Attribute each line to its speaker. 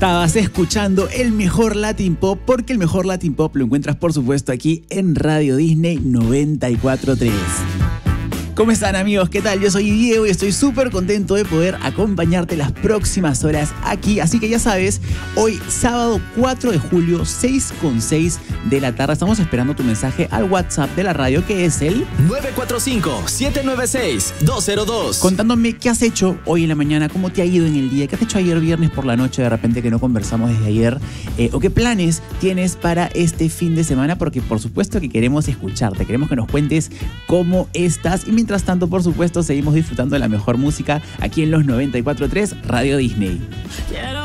Speaker 1: Estabas escuchando el mejor Latin Pop, porque el mejor Latin Pop lo encuentras, por supuesto, aquí en Radio Disney 94.3. ¿Cómo están, amigos? ¿Qué tal? Yo soy Diego y estoy súper contento de poder acompañarte las próximas horas aquí. Así que ya sabes, hoy sábado 4 de julio, 6:06 de la tarde, estamos esperando tu mensaje al WhatsApp de la radio, que es el
Speaker 2: 945-796-202.
Speaker 1: Contándome qué has hecho hoy en la mañana, cómo te ha ido en el día, qué has hecho ayer viernes por la noche, de repente que no conversamos desde ayer, o qué planes tienes para este fin de semana, porque por supuesto que queremos escucharte, queremos que nos cuentes cómo estás. Y mientras tanto, por supuesto, seguimos disfrutando de la mejor música aquí en los 94.3 Radio Disney.